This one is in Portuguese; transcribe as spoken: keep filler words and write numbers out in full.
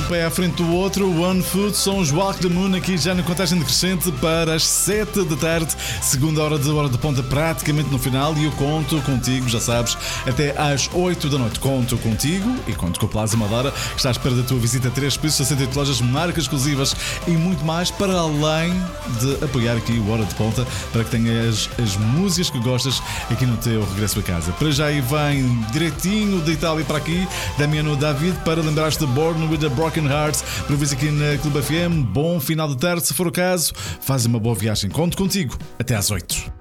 pé à frente do outro. One Foot são os Walk the Moon aqui já na contagem decrescente para as sete da tarde, segunda hora de hora de ponta, praticamente no final. E eu conto contigo, já sabes, até às oito da noite. Conto contigo e conto com a Plaza Madeira, que está à espera da tua visita a três pisos, sessenta e oito lojas, marcas exclusivas e muito mais, para além de apoiar aqui o Hora de Ponta, para que tenhas as músicas que gostas aqui no teu regresso a casa. Para já aí vem direitinho de Itália para aqui, Damiano David, para lembrar-te de Born with a Broken Heart, para ver aqui na Clube F M. Bom final de tarde, se for o caso, faz uma boa viagem. Conto contigo, até às oito.